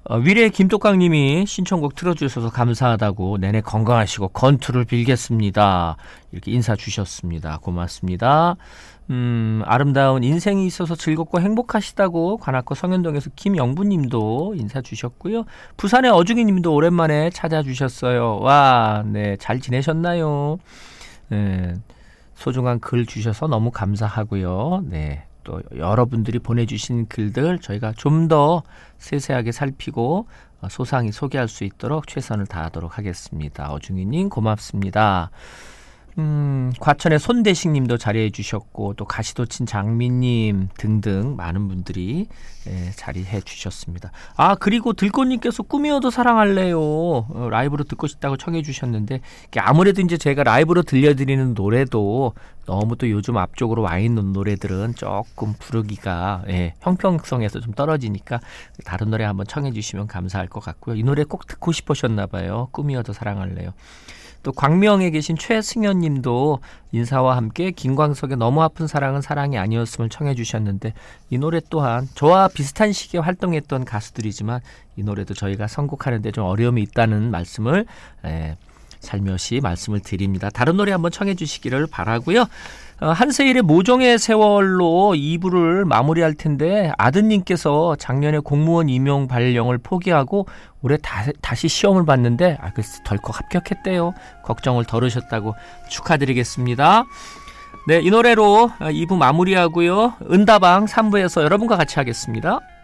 위례 김똑강님이 신청곡 틀어주셔서 감사하다고 내내 건강하시고 건투를 빌겠습니다. 이렇게 인사 주셨습니다. 고맙습니다. 아름다운 인생이 있어서 즐겁고 행복하시다고 관악구 성현동에서 김영부님도 인사 주셨고요. 부산의 어중이님도 오랜만에 찾아주셨어요. 와, 네, 잘 지내셨나요? 네, 소중한 글 주셔서 너무 감사하고요. 네. 또 여러분들이 보내주신 글들 저희가 좀 더 세세하게 살피고 소상히 소개할 수 있도록 최선을 다하도록 하겠습니다. 어중이님 고맙습니다. 과천의 손대식님도 자리해 주셨고 또 가시도친 장미님 등등 많은 분들이 자리해 주셨습니다. 그리고 들꽃님께서 꿈이어도 사랑할래요 라이브로 듣고 싶다고 청해 주셨는데 아무래도 이제 제가 라이브로 들려드리는 노래도 너무 또 요즘 앞쪽으로 와 있는 노래들은 조금 부르기가 형평성에서 좀 떨어지니까 다른 노래 한번 청해 주시면 감사할 것 같고요. 이 노래 꼭 듣고 싶으셨나 봐요. 꿈이어도 사랑할래요. 또 광명에 계신 최승현 님도 인사와 함께 김광석의 너무 아픈 사랑은 사랑이 아니었음을 청해 주셨는데 이 노래 또한 저와 비슷한 시기에 활동했던 가수들이지만 이 노래도 저희가 선곡하는데 좀 어려움이 있다는 말씀을 살며시 말씀을 드립니다. 다른 노래 한번 청해 주시기를 바라고요. 한세일의 모종의 세월로 2부를 마무리할 텐데 아드님께서 작년에 공무원 임용 발령을 포기하고 올해 다시 시험을 봤는데 덜컥 합격했대요. 걱정을 덜으셨다고 축하드리겠습니다. 네, 이 노래로 2부 마무리하고요. 은다방 3부에서 여러분과 같이 하겠습니다.